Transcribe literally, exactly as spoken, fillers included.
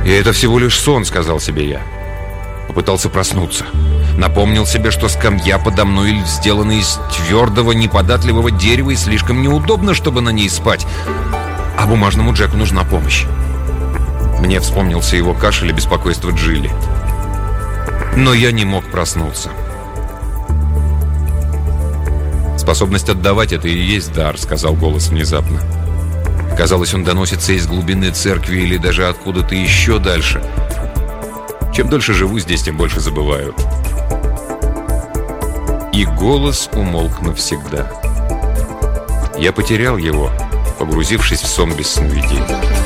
«И это всего лишь сон», — сказал себе я. Попытался проснуться. Напомнил себе, что скамья подо мной сделана из твердого, неподатливого дерева и слишком неудобно, чтобы на ней спать. А бумажному Джеку нужна помощь. Мне вспомнился его кашель и беспокойство Джилли. Но я не мог проснуться. «Способность отдавать — это и есть дар», — сказал голос внезапно. Казалось, он доносится из глубины церкви или даже откуда-то еще дальше. Чем дольше живу здесь, тем больше забываю. И голос умолк навсегда. Я потерял его, погрузившись в сон без сновидений.